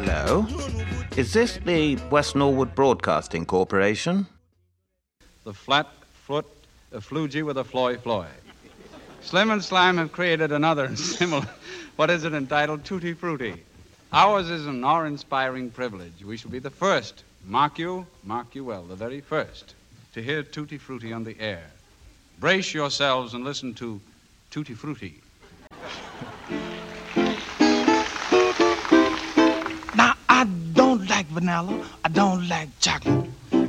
Hello? Is this the West Norwood Broadcasting Corporation? The flat foot flugy with a floy. Slim and Slime have created another similar, what is it entitled? Tutti Frutti. Ours is an awe-inspiring privilege. We shall be the first, mark you well, the very first, to hear Tutti Frutti on the air. Brace yourselves and listen to Tutti Frutti. Now, I don't like vanilla. I don't like chocolate.